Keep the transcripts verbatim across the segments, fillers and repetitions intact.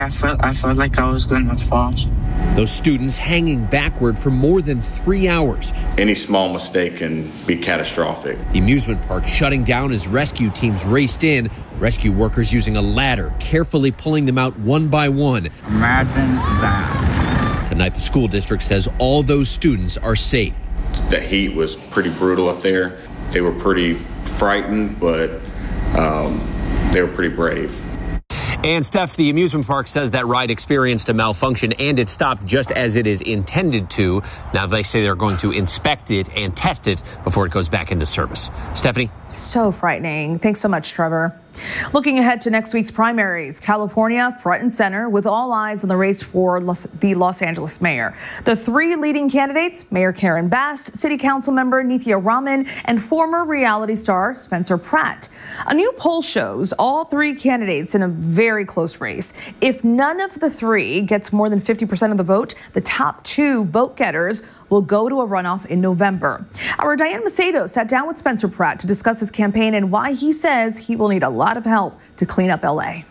I felt I felt like I was gonna fall. Those students hanging backward for more than three hours. Any small mistake can be catastrophic. The amusement park shutting down as rescue teams raced in. Rescue workers using a ladder, carefully pulling them out one by one. Imagine that. Tonight, the school district says all those students are safe. The heat was pretty brutal up there. They were pretty frightened, but um, they were pretty brave. And Steph, the amusement park says that ride experienced a malfunction and it stopped just as it is intended to. Now they say they're going to inspect it and test it before it goes back into service. Stephanie? So frightening. Thanks so much, Trevor. Looking ahead to next week's primaries, California front and center with all eyes on the race for Los, the Los Angeles mayor. The three leading candidates, Mayor Karen Bass, City Council member Nithya Raman, and former reality star Spencer Pratt. A new poll shows all three candidates in a very close race. If none of the three gets more than fifty percent of the vote, the top two vote getters will go to a runoff in November. Our Diane Macedo sat down with Spencer Pratt to discuss his campaign and why he says he will need a lot of help to clean up L A.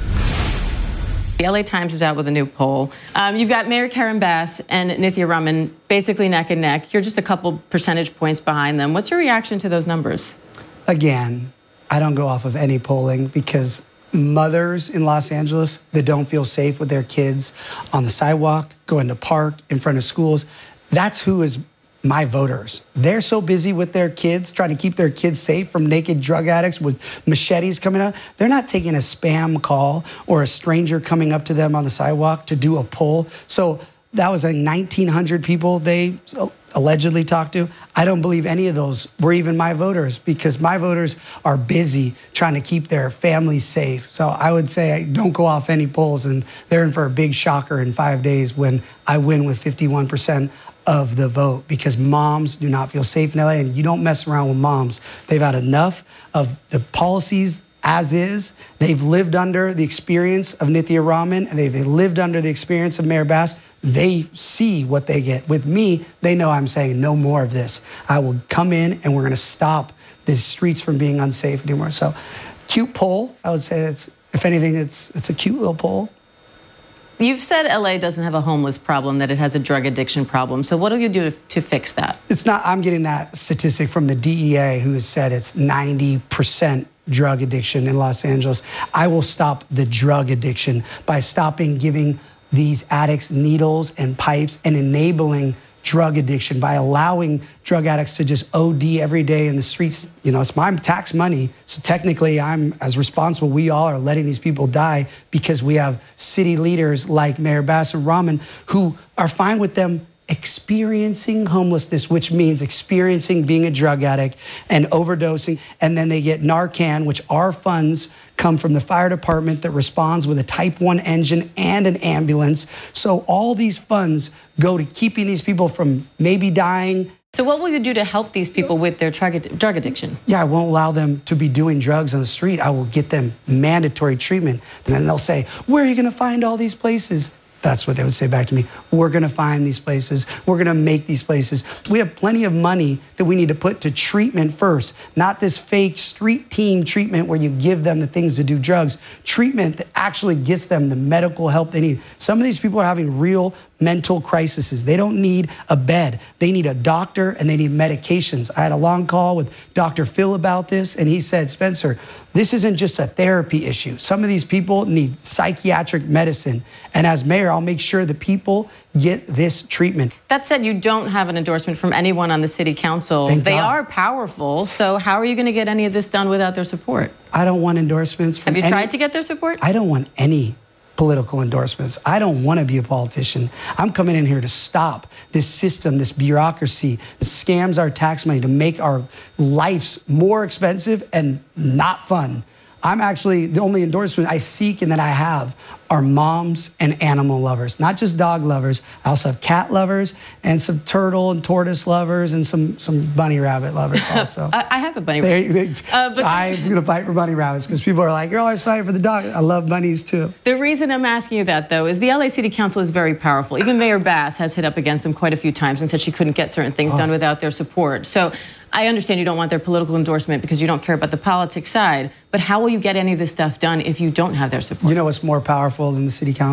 The L A Times is out with a new poll. Um, you've got Mayor Karen Bass and Nithya Raman basically neck and neck. You're just a couple percentage points behind them. What's your reaction to those numbers? Again, I don't go off of any polling because mothers in Los Angeles that don't feel safe with their kids on the sidewalk, going to park, in front of schools, that's who is my voters. They're so busy with their kids, trying to keep their kids safe from naked drug addicts with machetes coming out. They're not taking a spam call or a stranger coming up to them on the sidewalk to do a poll. So that was like nineteen hundred people they allegedly talked to. I don't believe any of those were even my voters because my voters are busy trying to keep their families safe. So I would say I don't go off any polls, and they're in for a big shocker in five days when I win with fifty-one percent of the vote, because moms do not feel safe in L A, and you don't mess around with moms. They've had enough of the policies as is. They've lived under the experience of Nithya Raman, and they've lived under the experience of Mayor Bass. They see what they get. With me, they know I'm saying no more of this. I will come in and we're gonna stop the streets from being unsafe anymore. So, cute poll. I would say it's, if anything, it's it's a cute little poll. You've said L A doesn't have a homeless problem, that it has a drug addiction problem. So what do you do to, to fix that? It's not, I'm getting that statistic from the D E A, who has said it's ninety percent drug addiction in Los Angeles. I will stop the drug addiction by stopping giving these addicts needles and pipes and enabling drug addiction by allowing drug addicts to just O D every day in the streets. You know, it's my tax money, so technically I'm as responsible. We all are letting these people die because we have city leaders like Mayor Bass and Raman who are fine with them experiencing homelessness, which means experiencing being a drug addict and overdosing, and then they get Narcan, which our funds come from the fire department that responds with a type one engine and an ambulance. So all these funds go to keeping these people from maybe dying. So what will you do to help these people with their drug addiction? Yeah, I won't allow them to be doing drugs on the street. I will get them mandatory treatment. And then they'll say, where are you gonna find all these places? That's what they would say back to me. We're gonna find these places. We're gonna make these places. We have plenty of money that we need to put to treatment first, not this fake street team treatment where you give them the things to do drugs. Treatment that actually gets them the medical help they need. Some of these people are having real mental crises. They don't need a bed. They need a doctor and they need medications. I had a long call with Doctor Phil about this, and he said, Spencer, this isn't just a therapy issue. Some of these people need psychiatric medicine. And as mayor, I'll make sure the people get this treatment. That said, you don't have an endorsement from anyone on the city council. Thank they God. are powerful. So how are you going to get any of this done without their support? I don't want endorsements from Have you any, tried to get their support? I don't want any political endorsements. I don't want to be a politician. I'm coming in here to stop this system, this bureaucracy that scams our tax money to make our lives more expensive and not fun. I'm actually, the only endorsement I seek and that I have are moms and animal lovers, not just dog lovers. I also have cat lovers and some turtle and tortoise lovers and some some bunny rabbit lovers also. I have a bunny they, rabbit. They, uh, but I'm going to fight for bunny rabbits because people are like, you're always fighting for the dog. I love bunnies too. The reason I'm asking you that, though, is the L A City Council is very powerful. Even Mayor Bass has hit up against them quite a few times and said she couldn't get certain things oh. done without their support. So I understand you don't want their political endorsement because you don't care about the politics side, but how will you get any of this stuff done if you don't have their support? You know what's more powerful than the city council?